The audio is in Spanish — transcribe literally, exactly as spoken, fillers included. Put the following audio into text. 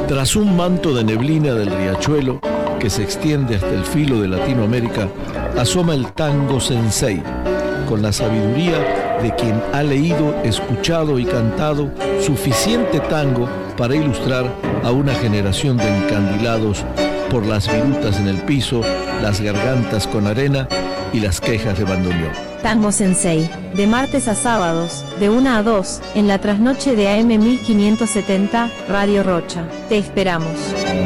Tras un manto de neblina del riachuelo que se extiende hasta el filo de Latinoamérica, asoma el tango sensei, con la sabiduría de quien ha leído, escuchado y cantado suficiente tango para ilustrar a una generación de encandilados por las virutas en el piso, las gargantas con arena y las quejas de bandoneón. Tango Sensei, de martes a sábados, de una a dos, en la trasnoche de A M mil quinientos setenta, Radio Rocha. Te esperamos.